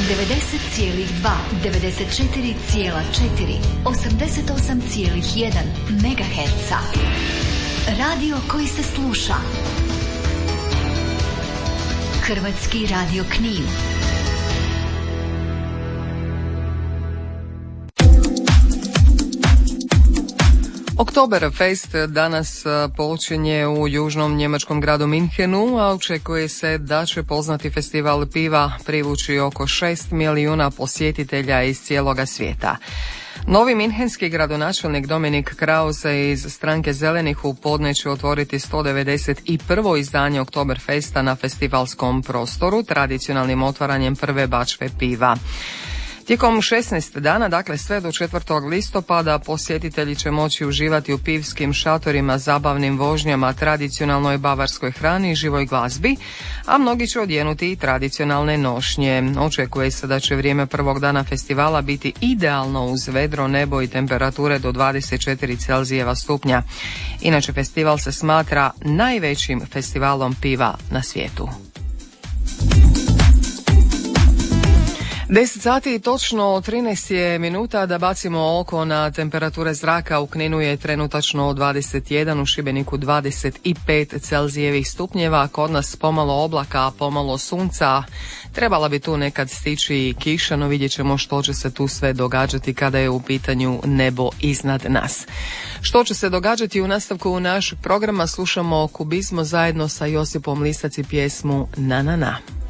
90,2, 94,4, 88,1 MHz. Radio koji se sluša. Hrvatski radio Knin. Oktoberfest danas počinje u južnom njemačkom gradu Minhenu, a očekuje se da će poznati festival piva privući oko 6 milijuna posjetitelja iz cijeloga svijeta. Novi minhenski gradonačelnik Dominik Krause iz stranke Zelenih u podne će otvoriti 191. izdanje Oktoberfesta na festivalskom prostoru, tradicionalnim otvaranjem prve bačve piva. Tijekom 16 dana, dakle sve do 4. listopada, posjetitelji će moći uživati u pivskim šatorima, zabavnim vožnjama, tradicionalnoj bavarskoj hrani i živoj glazbi, a mnogi će odjenuti i tradicionalne nošnje. Očekuje se da će vrijeme prvog dana festivala biti idealno uz vedro nebo i temperature do 24 Celzijeva stupnja. Inače, festival se smatra najvećim festivalom piva na svijetu. 10 sati i točno 13 je minuta da bacimo oko na temperature zraka. U Kninu je trenutačno 21, u Šibeniku 25 Celzijevih stupnjeva, kod nas pomalo oblaka, pomalo sunca. Trebala bi tu nekad stići i kiša, no vidjet ćemo što će se tu sve događati kada je u pitanju nebo iznad nas. Što će se događati u nastavku našeg programa, slušamo Kubizmo zajedno sa Josipom Lisac i pjesmu Na na na.